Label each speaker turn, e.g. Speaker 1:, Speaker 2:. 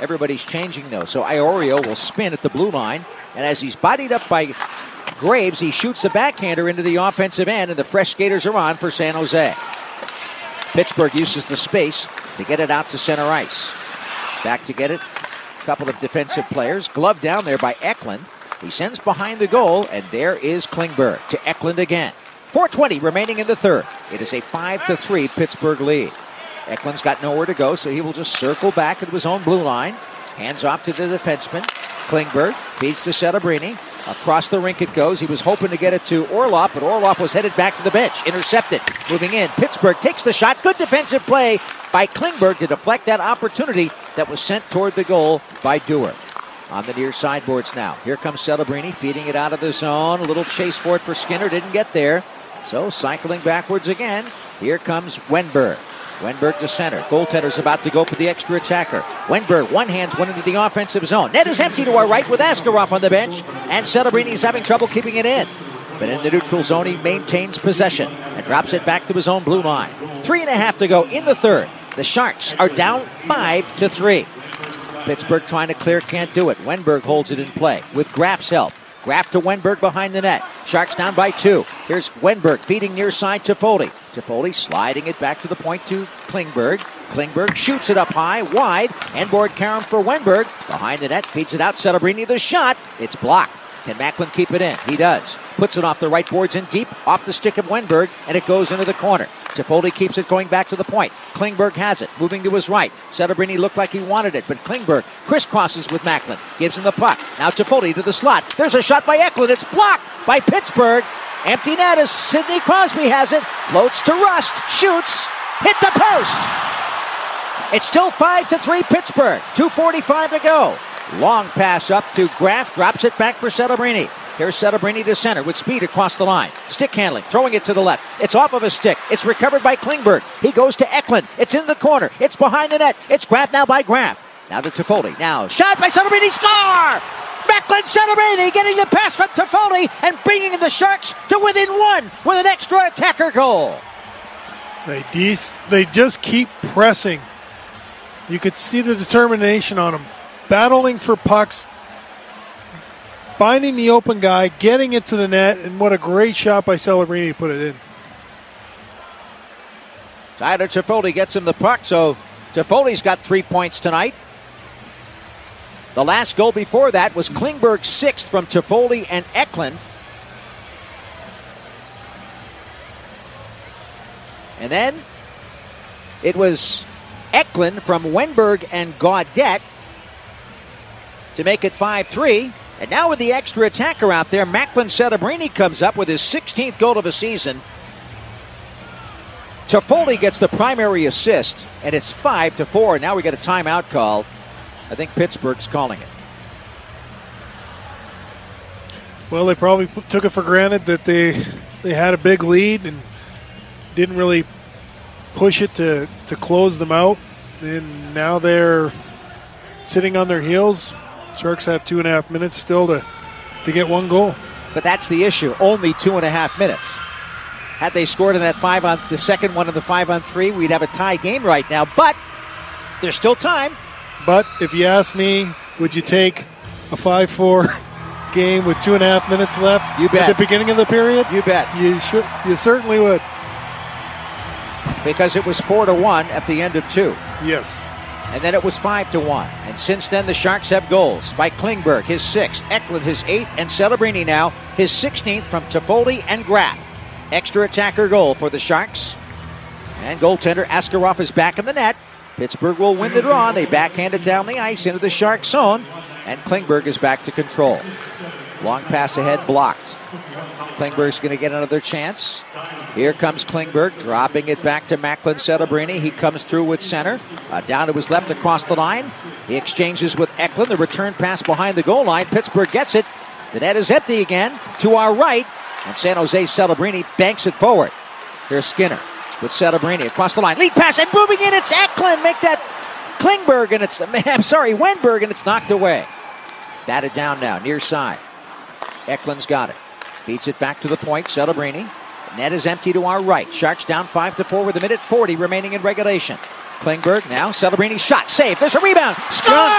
Speaker 1: Everybody's changing, though. So Iorio will spin at the blue line. And as he's bodied up by Graves, he shoots the backhander into the offensive end, and the fresh skaters are on for San Jose. Pittsburgh uses the space to get it out to center ice. Back to get it. A couple of defensive players. Glove down there by Eklund. He sends behind the goal, and there is Klingberg to Eklund again. 4:20 remaining in the third. It is a 5-3 Pittsburgh lead. Eklund's got nowhere to go, so he will just circle back into his own blue line. Hands off to the defenseman. Klingberg feeds to Celebrini. Across the rink it goes. He was hoping to get it to Orlov, but Orlov was headed back to the bench. Intercepted. Moving in. Pittsburgh takes the shot. Good defensive play by Klingberg to deflect that opportunity that was sent toward the goal by Dewar. On the near sideboards now. Here comes Celebrini feeding it out of the zone. A little chase for it for Skinner. Didn't get there. So cycling backwards again. Here comes Wenberg. Wenberg to center. Goaltender's about to go for the extra attacker. Wenberg one-hands one into the offensive zone. Net is empty to our right with Askarov on the bench. And Celebrini's having trouble keeping it in. But in the neutral zone, he maintains possession and drops it back to his own blue line. 3.5 to go in the third. The Sharks are down 5-3. Pittsburgh trying to clear, can't do it. Wenberg holds it in play with Graf's help. Graf to Wenberg behind the net. Sharks down by 2. Here's Wenberg feeding near side to Foley. Toffoli sliding it back to the point to Klingberg. Klingberg shoots it up high, wide. Enboard Karam for Wenberg. Behind the net, feeds it out. Celebrini the shot. It's blocked. Can Macklin keep it in? He does. Puts it off the right boards in deep, off the stick of Wenberg, and it goes into the corner. Toffoli keeps it going back to the point. Klingberg has it, moving to his right. Celebrini looked like he wanted it, but Klingberg crisscrosses with Macklin. Gives him the puck. Now Toffoli to the slot. There's a shot by Eklund. It's blocked by Pittsburgh. Empty net as Sidney Crosby has it. Floats to Rust. Shoots. Hit the post. It's still 5-3 Pittsburgh. 2:45 to go. Long pass up to Graf. Drops it back for Celebrini. Here's Celebrini to center with speed across the line. Stick handling. Throwing it to the left. It's off of a stick. It's recovered by Klingberg. He goes to Eklund. It's in the corner. It's behind the net. It's grabbed now by Graf. Now to Toffoli. Now shot by Celebrini. Score! Macklin Celebrini getting the pass from Toffoli and bringing the Sharks to within 1 with an extra attacker goal.
Speaker 2: They just keep pressing. You could see the determination on them. Battling for pucks. Finding the open guy. Getting it to the net. And what a great shot by Celebrini to put it in.
Speaker 1: Tyler Toffoli gets him the puck. So Toffoli's got 3 points tonight. The last goal before that was Klingberg's 6th from Toffoli and Eklund. And then it was Eklund from Wenberg and Gaudette to make it 5-3. And now with the extra attacker out there, Macklin Celebrini comes up with his 16th goal of the season. Toffoli gets the primary assist, and it's 5-4. Now we get a timeout call. I think Pittsburgh's calling it.
Speaker 2: Well, they probably took it for granted that they had a big lead and didn't really push it to close them out. And now they're sitting on their heels. Sharks have 2.5 minutes still to get 1 goal.
Speaker 1: But that's the issue. Only 2.5 minutes. Had they scored in that the second one of the 5-on-3, we'd have a tie game right now. But there's still time.
Speaker 2: But if you ask me, would you take a 5-4 game with 2.5 minutes left
Speaker 1: you bet.
Speaker 2: At the beginning of the period?
Speaker 1: You bet.
Speaker 2: You certainly would.
Speaker 1: Because it was 4-1 at the end of 2.
Speaker 2: Yes.
Speaker 1: And then it was 5-1. And since then, the Sharks have goals by Klingberg, his 6th, Eklund, his 8th, and Celebrini now, his 16th from Toffoli and Graf. Extra attacker goal for the Sharks. And goaltender Askarov is back in the net. Pittsburgh will win the draw. They backhand it down the ice into the Shark zone. And Klingberg is back to control. Long pass ahead, blocked. Klingberg's going to get another chance. Here comes Klingberg, dropping it back to Macklin Celebrini. He comes through with center. Down to his left across the line. He exchanges with Eklund. The return pass behind the goal line. Pittsburgh gets it. The net is empty again to our right. And San Jose Celebrini banks it forward. Here's Skinner with Celebrini across the line. Lead pass and moving in. It's Eklund. Make that Klingberg and Wenberg, and it's knocked away. Batted down now, near side. Eklund's got it. Feeds it back to the point. Celebrini. Net is empty to our right. Sharks down 5-4 with 1:40 remaining in regulation. Klingberg now. Celebrini shot. Save. There's a rebound. Score!